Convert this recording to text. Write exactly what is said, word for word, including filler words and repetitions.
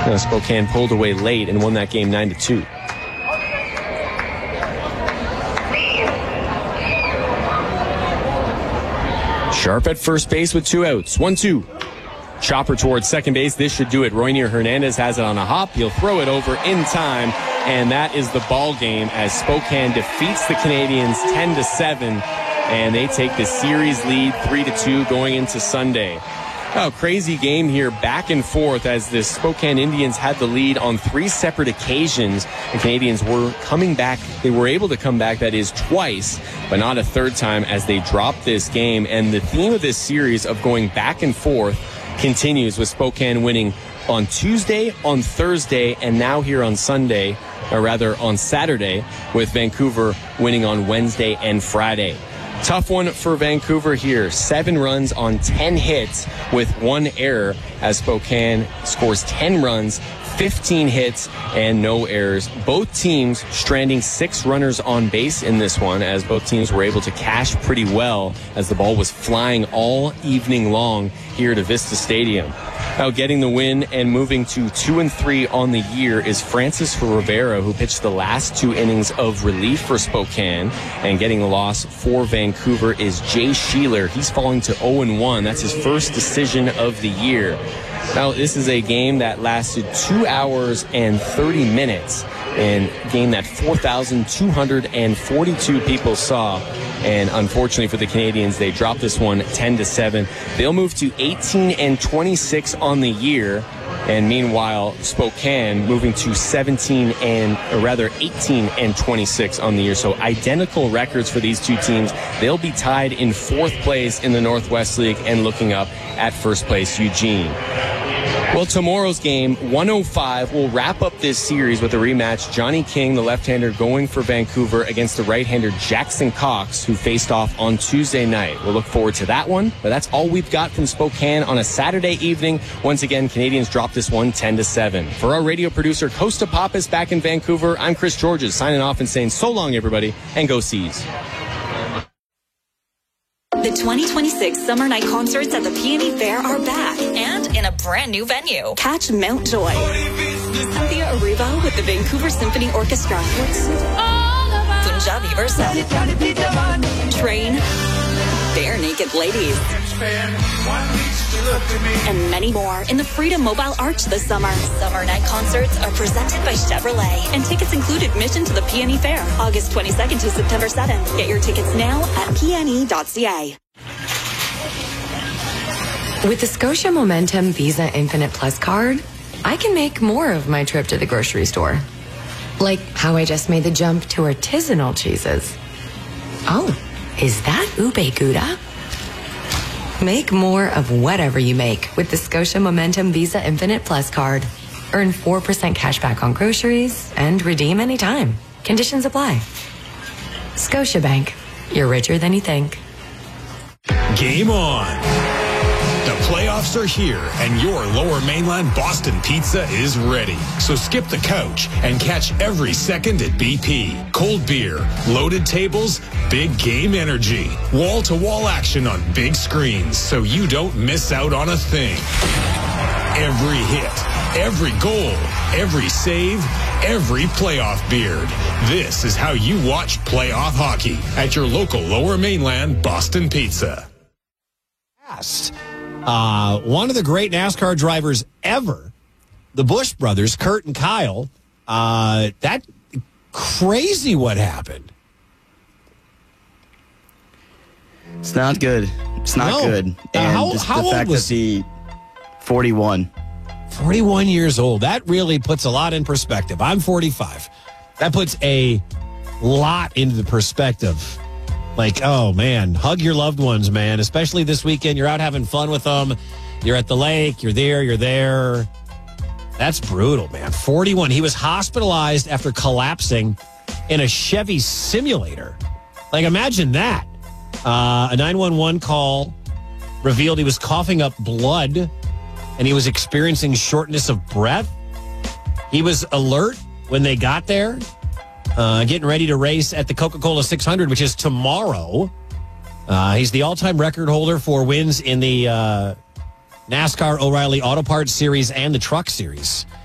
Uh, Spokane pulled away late and won that game nine to two. Sharp at first base with two outs. one two. Chopper towards second base. This should do it. Roynier Hernandez has it on a hop. He'll throw it over in time, and that is the ball game as Spokane defeats the Canadians ten to seven, and they take the series lead three to two going into Sunday. Oh, crazy game here, back and forth as the Spokane Indians had the lead on three separate occasions. The Canadians were coming back. They were able to come back, that is, twice, but not a third time as they dropped this game. And the theme of this series of going back and forth continues with Spokane winning on Tuesday, on Thursday, and now here on Sunday, or rather on Saturday, with Vancouver winning on Wednesday and Friday. Tough one for Vancouver here. Seven runs on ten hits with one error as Spokane scores ten runs, fifteen hits, and no errors. Both teams stranding six runners on base in this one as both teams were able to cash pretty well as the ball was flying all evening long here at Avista Stadium. Now getting the win and moving to two and three on the year is Francis Rivera, who pitched the last two innings of relief for Spokane, and getting the loss for Vancouver is Jay Sheeler. He's falling to oh and one. That's his first decision of the year. Now, this is a game that lasted two hours and thirty minutes, and a game that four thousand two hundred forty-two people saw. And unfortunately for the Canadians, they dropped this one ten to seven. They'll move to eighteen and twenty-six on the year. And meanwhile, Spokane moving to seventeen and, or rather eighteen and twenty-six on the year. So identical records for these two teams. They'll be tied in fourth place in the Northwest League and looking up at first place Eugene. Well, tomorrow's game, one oh five, will wrap up this series with a rematch. Johnny King, the left-hander, going for Vancouver against the right-hander Jackson Cox, who faced off on Tuesday night. We'll look forward to that one, but that's all we've got from Spokane on a Saturday evening. Once again, Canadians dropped this one ten to seven. For our radio producer, Costa Pappas, back in Vancouver, I'm Chris Georges, signing off and saying so long, everybody, and go Seas. The twenty twenty-six Summer Night Concerts at the P and E Fair are back and in a brand new venue. Catch Mount Joy, Cynthia Erivo with the Vancouver Symphony Orchestra, Punjabi Versa, Train, Bare Naked Ladies, and many more in the Freedom Mobile Arch this summer. Summer Night Concerts are presented by Chevrolet, and tickets include admission to the P and E Fair, August twenty-second to September seventh. Get your tickets now at p n e dot c a. With the Scotia Momentum Visa Infinite Plus card, I can make more of my trip to the grocery store. Like how I just made the jump to artisanal cheeses. Oh, is that ube gouda? Make more of whatever you make with the Scotia Momentum Visa Infinite Plus card. Earn four percent cash back on groceries and redeem anytime. Conditions apply. Scotiabank. You're richer than you think. Game on. The playoffs are here, and your Lower Mainland Boston Pizza is ready. So skip the couch and catch every second at B P. Cold beer, loaded tables, big game energy, wall-to-wall action on big screens, so you don't miss out on a thing. Every hit, every goal, every save, every playoff beard. This is how you watch playoff hockey at your local Lower Mainland Boston Pizza. Uh, one of the great NASCAR drivers ever, the Busch brothers, Kurt and Kyle. Uh, that crazy what happened. It's not good. It's not no. good. Uh, and how just how the old fact was that he? forty-one. forty-one years old. That really puts a lot in perspective. I'm forty-five. That puts a lot into the perspective. Like, oh, man, hug your loved ones, man, especially this weekend. You're out having fun with them. You're at the lake. You're there. You're there. That's brutal, man. forty-one. He was hospitalized after collapsing in a Chevy simulator. Like, imagine that. Uh, a nine one one call revealed he was coughing up blood and he was experiencing shortness of breath. He was alert when they got there. Uh, getting ready to race at the Coca-Cola six hundred, which is tomorrow. Uh, he's the all-time record holder for wins in the uh, NASCAR O'Reilly Auto Parts Series and the Truck Series.